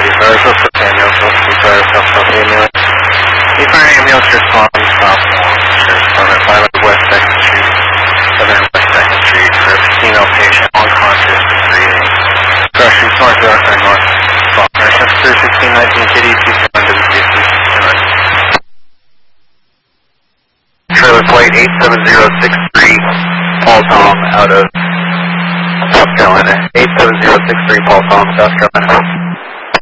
Sorry, so for ambulance, sorry, South ambulance. The fire ambulance responds from at 5 West 2nd Street, Southern West 2nd Street, for a female patient, unconscious, and breathing. Corrections northwest and north. Nurse 1619 Kitty, 221 WCSC, 221. Trailer flight 87063, Paul Tom, out of South Carolina. 87063, Paul Tom, South Carolina.